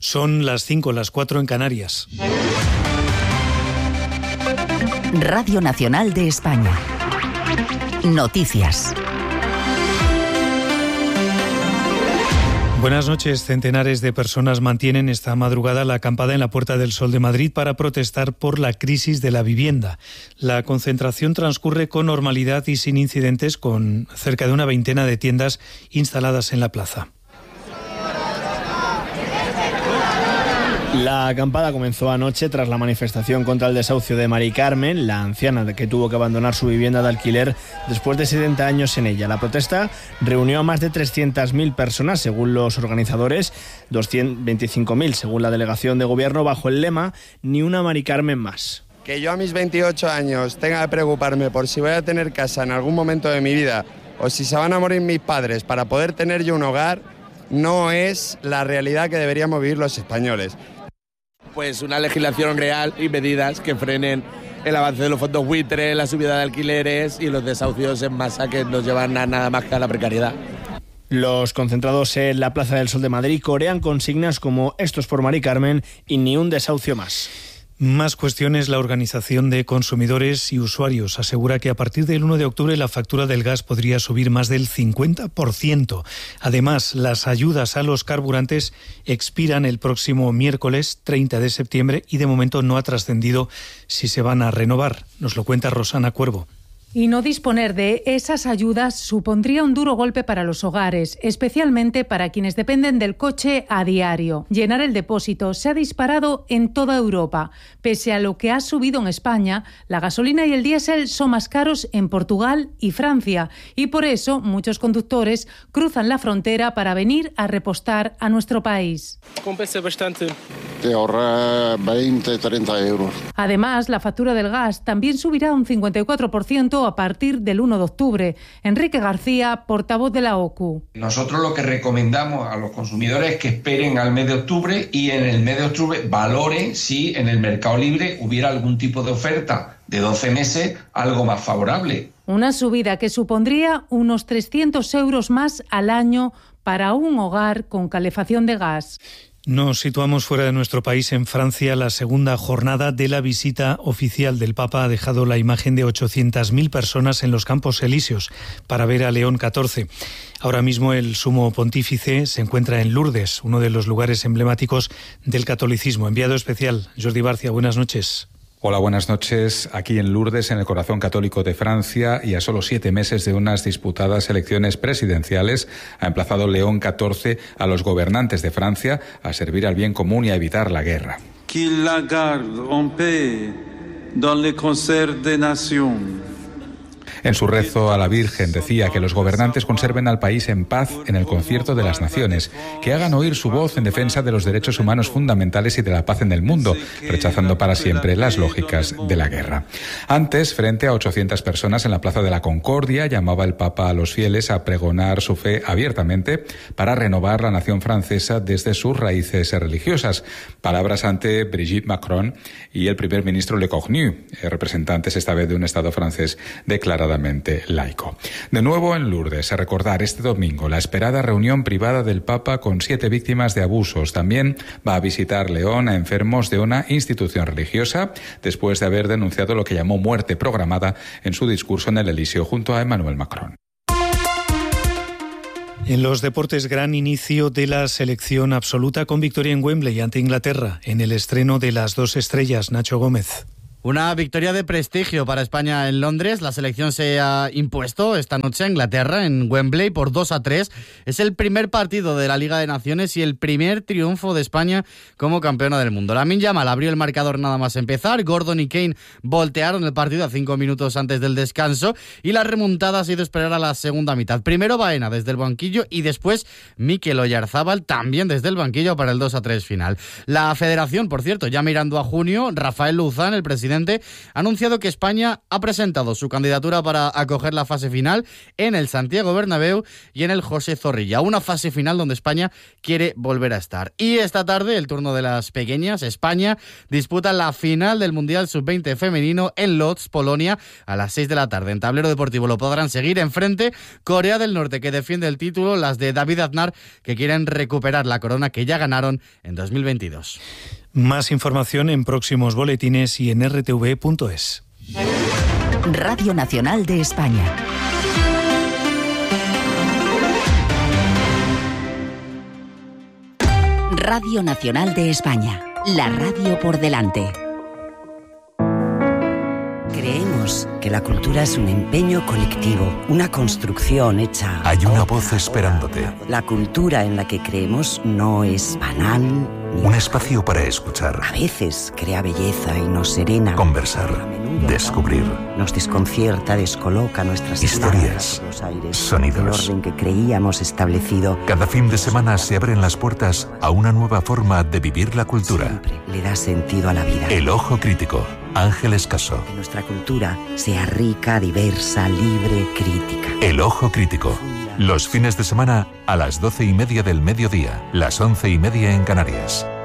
Son las 5, las 4 en Canarias. Radio Nacional de España. Noticias. Buenas noches. Centenares de personas mantienen esta madrugada la acampada en la Puerta del Sol de Madrid para protestar por la crisis de la vivienda. La concentración transcurre con normalidad y sin incidentes, con cerca de una veintena de tiendas instaladas en la plaza. La acampada comenzó anoche tras la manifestación contra el desahucio de Mari Carmen, la anciana que tuvo que abandonar su vivienda de alquiler después de 70 años en ella. La protesta reunió a más de 300.000 personas, según los organizadores, 225.000 según la delegación de gobierno, bajo el lema «Ni una Mari Carmen más». Que yo a mis 28 años tenga que preocuparme por si voy a tener casa en algún momento de mi vida o si se van a morir mis padres para poder tener yo un hogar, no es la realidad que deberíamos vivir los españoles. Pues una legislación real y medidas que frenen el avance de los fondos buitre, la subida de alquileres y los desahucios en masa que nos llevan a nada más que a la precariedad. Los concentrados en la Plaza del Sol de Madrid corean consignas como «Esto es por Mari Carmen» y «Ni un desahucio más». Más cuestiones. La Organización de Consumidores y Usuarios asegura que a partir del 1 de octubre la factura del gas podría subir más del 50%. Además, las ayudas a los carburantes expiran el próximo miércoles 30 de septiembre y de momento no ha trascendido si se van a renovar. Nos lo cuenta Rosana Cuervo. Y no disponer de esas ayudas supondría un duro golpe para los hogares, especialmente para quienes dependen del coche a diario. Llenar el depósito se ha disparado en toda Europa. Pese a lo que ha subido en España, la gasolina y el diésel son más caros en Portugal y Francia. Y por eso muchos conductores cruzan la frontera para venir a repostar a nuestro país. Compensa bastante. Te ahorra 20, 30 euros. Además, la factura del gas también subirá un 54% a partir del 1 de octubre. Enrique García, portavoz de la OCU. Nosotros lo que recomendamos a los consumidores es que esperen al mes de octubre y en el mes de octubre valoren si en el mercado libre hubiera algún tipo de oferta de 12 meses algo más favorable. Una subida que supondría unos 300 euros más al año para un hogar con calefacción de gas. Nos situamos fuera de nuestro país. En Francia, la segunda jornada de la visita oficial del Papa ha dejado la imagen de 800.000 personas en los Campos Elíseos para ver a León XIV. Ahora mismo el sumo pontífice se encuentra en Lourdes, uno de los lugares emblemáticos del catolicismo. Enviado especial, Jordi Barcia, buenas noches. Hola, buenas noches. Aquí en Lourdes, en el corazón católico de Francia, y a solo 7 meses de unas disputadas elecciones presidenciales, ha emplazado León XIV a los gobernantes de Francia a servir al bien común y a evitar la guerra. Qu'il la garde en paix dans le concert des nations. En su rezo a la Virgen decía que los gobernantes conserven al país en paz en el concierto de las naciones, que hagan oír su voz en defensa de los derechos humanos fundamentales y de la paz en el mundo, rechazando para siempre las lógicas de la guerra. Antes, frente a 800 personas en la Plaza de la Concordia, llamaba el Papa a los fieles a pregonar su fe abiertamente para renovar la nación francesa desde sus raíces religiosas. Palabras ante Brigitte Macron y el primer ministro Le Cornu, representantes esta vez de un Estado francés declarado laico. De nuevo en Lourdes, a recordar este domingo la esperada reunión privada del Papa con 7 víctimas de abusos. También va a visitar León a enfermos de una institución religiosa, después de haber denunciado lo que llamó muerte programada en su discurso en el Elíseo junto a Emmanuel Macron. En los deportes, gran inicio de la selección absoluta con victoria en Wembley ante Inglaterra en el estreno de las 2 estrellas. Nacho Gómez. Una victoria de prestigio para España en Londres. La selección se ha impuesto esta noche a Inglaterra en Wembley por 2-3. Es el primer partido de la Liga de Naciones y el primer triunfo de España como campeona del mundo. Lamine Yamal abrió el marcador nada más empezar. Gordon y Kane voltearon el partido a 5 minutos antes del descanso y la remontada ha sido esperar a la segunda mitad. Primero Baena desde el banquillo y después Mikel Oyarzábal también desde el banquillo para el 2-3 final. La federación, por cierto, ya mirando a junio, Rafael Luzán, el presidente presidente, ha anunciado que España ha presentado su candidatura para acoger la fase final en el Santiago Bernabéu y en el José Zorrilla, una fase final donde España quiere volver a estar. Y esta tarde, el turno de las pequeñas, España disputa la final del Mundial Sub-20 femenino en Lodz, Polonia, a las 6 de la tarde. En Tablero Deportivo lo podrán seguir. Enfrente, Corea del Norte, que defiende el título, las de David Aznar, que quieren recuperar la corona que ya ganaron en 2022. Más información en próximos boletines y en rtv.es. Radio Nacional de España. Radio Nacional de España. La radio por delante. Creemos que la cultura es un empeño colectivo, una construcción hecha... Hay una voz esperándote. La cultura en la que creemos no es banal. Un espacio para escuchar. A veces crea belleza y nos serena. Conversar. Descubrir. Nos desconcierta, descoloca nuestras historias. Sonidos. El orden que creíamos establecido. Cada fin de semana se abren las puertas a una nueva forma de vivir la cultura. Siempre le da sentido a la vida. El Ojo Crítico. Ángeles Caso. Que nuestra cultura sea rica, diversa, libre, crítica. El Ojo Crítico. Los fines de semana a las 12:30 del mediodía, las 11:30 en Canarias.